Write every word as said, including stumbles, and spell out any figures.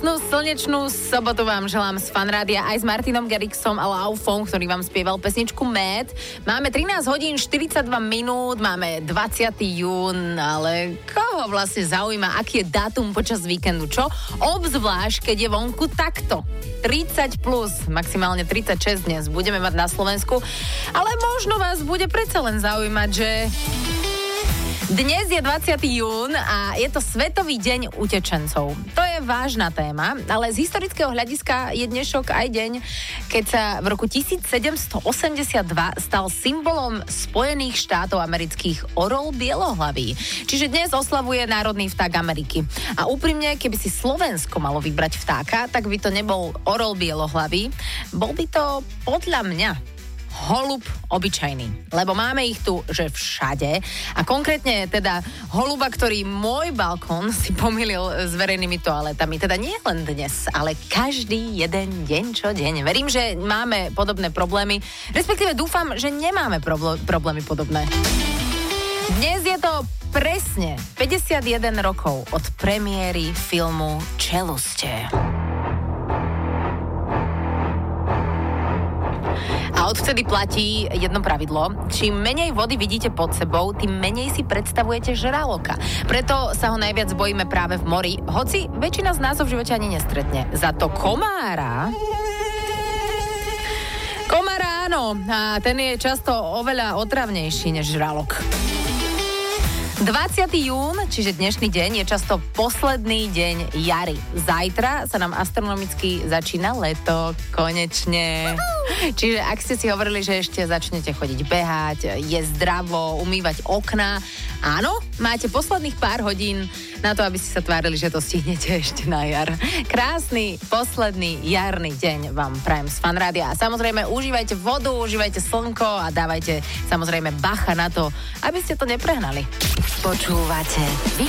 Krásnu slnečnú sobotu vám želám z Fanrádia aj s Martinom Garrixom a Laufom, ktorý vám spieval pesničku Mad. Máme trinásť hodín štyridsaťdva minút, máme dvadsiateho júna, ale koho vlastne zaujíma, aký je dátum počas víkendu, čo? Obzvlášť, keď je vonku takto. tridsať plus, maximálne tridsaťšesť dnes budeme mať na Slovensku, ale možno vás bude predsa len zaujímať, že dnes je dvadsiateho júna a je to Svetový deň utečencov. To je vážna téma, ale z historického hľadiska je dnešok aj deň, keď sa v roku tisícsedemstoosemdesiatdva stal symbolom Spojených štátov amerických orol bielohlavý. Čiže dnes oslavuje národný vták Ameriky. A úprimne, keby si Slovensko malo vybrať vtáka, tak by to nebol orol bielohlavý. Bol by to podľa mňa holub obyčajný, lebo máme ich tu, že všade a konkrétne teda holuba, ktorý môj balkón si pomýlil s verejnými toaletami, teda nie len dnes, ale každý jeden deň čo deň. Verím, že máme podobné problémy, respektíve dúfam, že nemáme probl- problémy podobné. Dnes je to presne päťdesiatjeden rokov od premiéry filmu Čelusťe. A odvtedy platí jedno pravidlo. Čím menej vody vidíte pod sebou, tým menej si predstavujete žraloka. Preto sa ho najviac bojíme práve v mori, hoci väčšina z nás ho v živote ani nestretne. Za to komára... Komára áno, a ten je často oveľa otravnejší než žralok. dvadsiateho júna, čiže dnešný deň, je často posledný deň jary. Zajtra sa nám astronomicky začína leto, konečne. Čiže ak ste si hovorili, že ešte začnete chodiť behať, jesť zdravo, umývať okná, áno, máte posledných pár hodín na to, aby ste sa tvárili, že to stihnete ešte na jar. Krásny, posledný jarný deň vám prajem z Fanrádia. A samozrejme, užívajte vodu, užívajte slnko a dávajte samozrejme bacha na to, aby ste to neprehnali. Počúvate